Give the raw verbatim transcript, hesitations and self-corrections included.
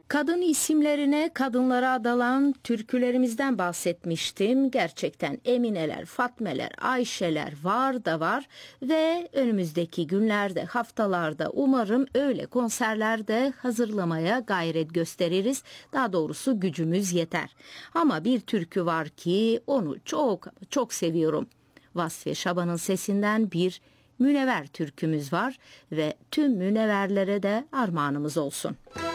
Kadın isimlerine, kadınlara adalan türkülerimizden bahsetmiştim. Gerçekten Emineler, Fatmeler, Ayşeler var da var ve önümüzdeki günlerde, haftalarda umarım öyle konserlerde hazırlamaya gayret gösteririz. Daha doğrusu gücümüz yeter. Ama bir türkü var ki onu çok çok seviyorum. Vasfiye Şaban'ın sesinden bir Münevver türkümüz var ve tüm münevverlere de armağanımız olsun.